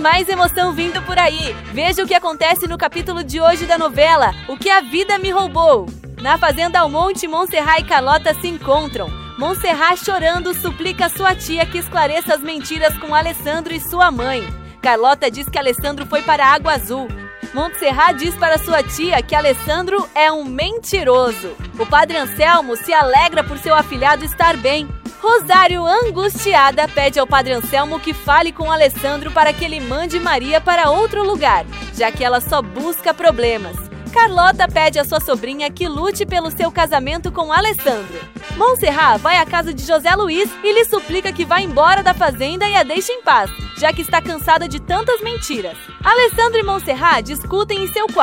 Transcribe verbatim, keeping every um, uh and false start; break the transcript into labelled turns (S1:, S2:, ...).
S1: mais emoção vindo por aí. Veja o que acontece no capítulo de hoje da novela O que a Vida Me Roubou. Na Fazenda Almonte, Montserrat e Carlota se encontram. Montserrat, chorando, suplica a sua tia que esclareça as mentiras com Alessandro e sua mãe. Carlota diz que Alessandro foi para a Água Azul. Montserrat diz para sua tia que Alessandro é um mentiroso. O padre Anselmo se alegra por seu afilhado estar bem. Rosário, angustiada, pede ao padre Anselmo que fale com Alessandro para que ele mande Maria para outro lugar, já que ela só busca problemas. Carlota pede à sua sobrinha que lute pelo seu casamento com Alessandro. Montserrat vai à casa de José Luiz e lhe suplica que vá embora da fazenda e a deixe em paz, já que está cansada de tantas mentiras. Alessandro e Montserrat discutem em seu quarto.